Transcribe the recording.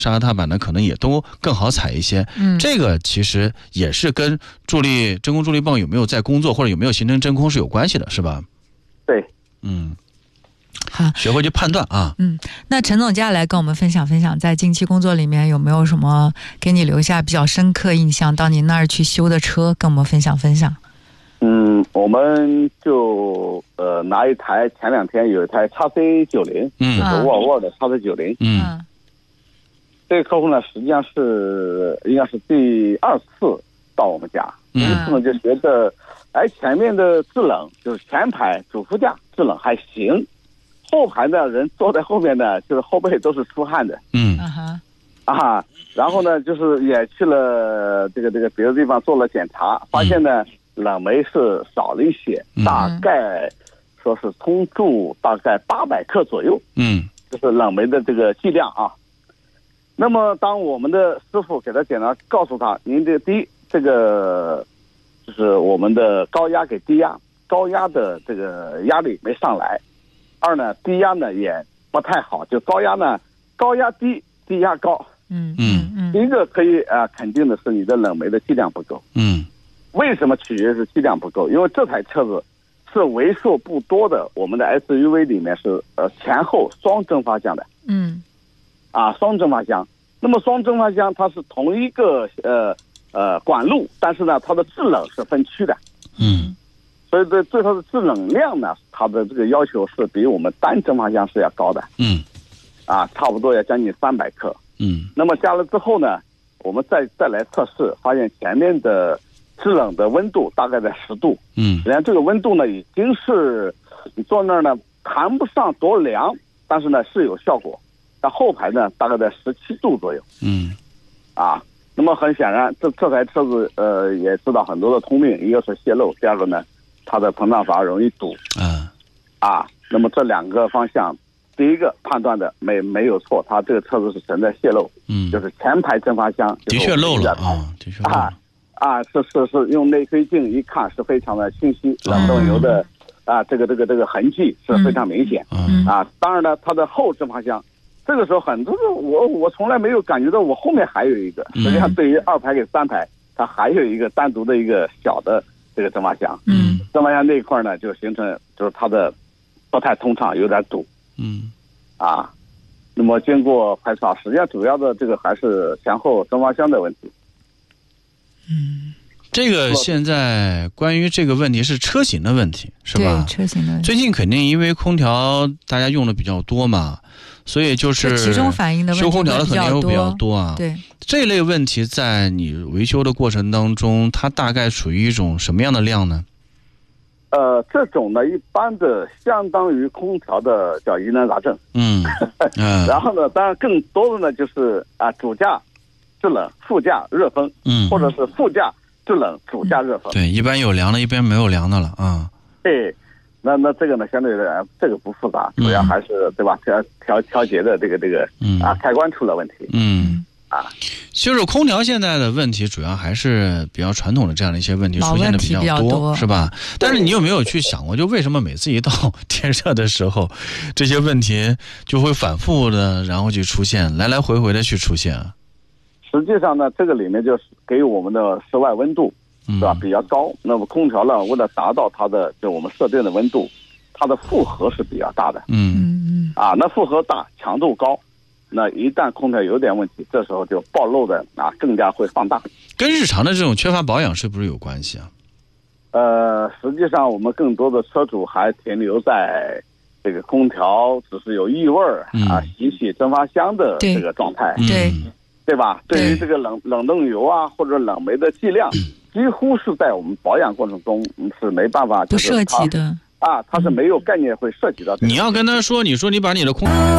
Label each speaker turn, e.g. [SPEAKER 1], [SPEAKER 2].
[SPEAKER 1] 刹踏板呢，可能也都更好踩一些。这个其实也是跟真空助力泵有没有在工作，或者有没有形成真空是有关系的，是吧？
[SPEAKER 2] 对，
[SPEAKER 3] 好，
[SPEAKER 1] 学会去判断啊。
[SPEAKER 3] 那陈总接下来跟我们分享分享，在近期工作里面有没有什么给你留下比较深刻印象？到你那儿去修的车，跟我们分享分享。
[SPEAKER 2] 我们就拿一台，前2天有一台 XC90，就是沃尔沃的 XC90。这个客户呢，实际上应该是第2次到我们家。第一次呢就觉得，前面的制冷就是前排主副驾制冷还行，后排的人坐在后面呢，就是后背都是出汗的。然后呢，就是也去了这个别的地方做了检查，发现呢冷媒是少了一些，大概说是通注大概800克左右。就是冷媒的这个剂量啊。那么当我们的师傅给他检查，告诉他您这第一，这个就是我们的高压给低压，高压的这个压力没上来。2呢，低压呢也不太好，就高压呢高压低，低压高。第一个可以肯定的是你的冷媒的剂量不够。为什么取决是剂量不够？因为这台车子是为数不多的我们的 SUV 里面是前后双蒸发箱的。双蒸发箱。那么双蒸发箱它是同一个管路，但是呢它的制冷是分区的。所以对它的制冷量呢，它的这个要求是比我们单蒸发箱是要高的。差不多要将近300克。那么加了之后呢，我们再来测试，发现前面的制冷的温度大概在10度。实际上这个温度呢，已经是你坐那儿呢谈不上多凉，但是呢是有效果。但后排呢大概在17度左右。那么很显然这台车子也知道很多的通病，一个是泄漏，第二个呢它的膨胀阀容易堵。那么这2个方向，第一个判断的没有错，它这个车子是存在泄漏。就是前排蒸发箱
[SPEAKER 1] 的确漏了的确漏了。
[SPEAKER 2] 是用内窥镜一看是非常的清晰，冷冻油的这个痕迹是非常明显。当然呢它的后蒸发箱，这个时候很多人我从来没有感觉到我后面还有一个，实际上对于2排给3排，它还有一个单独的一个小的这个蒸发箱。蒸发箱那一块呢就形成就是它的不太通畅，有点堵。那么经过排查，实际上主要的这个还是前后蒸发箱的问题。
[SPEAKER 1] 这个现在关于这个问题是车型的问题，是吧？
[SPEAKER 3] 对，车型的问题。
[SPEAKER 1] 最近肯定因为空调大家用的比较多嘛，所以就是
[SPEAKER 3] 其中反映的问题
[SPEAKER 1] 修空调的肯定会比较多啊。
[SPEAKER 3] 对，
[SPEAKER 1] 这类问题在你维修的过程当中，它大概处于一种什么样的量呢？
[SPEAKER 2] 这种呢，一般的相当于空调的叫疑难杂症。然后呢，当然更多的呢就是主驾制冷，副驾热风。或者是副驾制冷，主驾热风。
[SPEAKER 1] 对，一般有凉的，一般没有凉的了啊。
[SPEAKER 2] 对，那这个呢，相对来这个不复杂，主要还是对吧？调节的这个开关出了问题。
[SPEAKER 1] 就是空调现在的问题主要还是比较传统的这样的一些问题出现的比较多，是吧？但是你有没有去想过，就为什么每次一到天热的时候，这些问题就会反复的然后去出现，来来回回的去出现啊？
[SPEAKER 2] 实际上呢，这个里面就是给我们的室外温度是吧比较高，那么空调呢为了达到它的就我们设定的温度，它的负荷是比较大的。那负荷大，强度高，那一旦空调有点问题，这时候就暴露的更加会放大。
[SPEAKER 1] 跟日常的这种缺乏保养是不是有关系啊？
[SPEAKER 2] 实际上我们更多的车主还停留在这个空调只是有异味洗洗蒸发箱的这个状态。对吧？对于这个冷冻油或者冷媒的剂量，几乎是在我们保养过程中是没办法
[SPEAKER 3] 不涉及的。
[SPEAKER 2] 它是没有概念会涉及到这个。
[SPEAKER 1] 你要跟他说，你说你把你的空